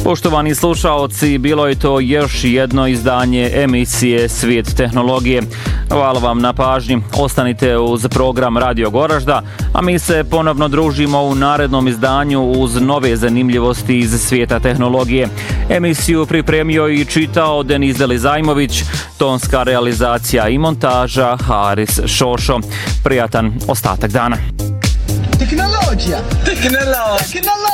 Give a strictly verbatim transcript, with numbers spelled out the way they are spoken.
Poštovani slušaoci, bilo je to još jedno izdanje emisije Svijet tehnologije. Hvala vam na pažnji. Ostanite uz program Radio Goražda, a mi se ponovno družimo u narednom izdanju uz nove zanimljivosti iz svijeta tehnologije. Emisiju pripremio i čitao Denis Delizajmović, tonska realizacija i montaža Haris Šošo. Prijatan ostatak dana. Tehnologija! Tehnologija!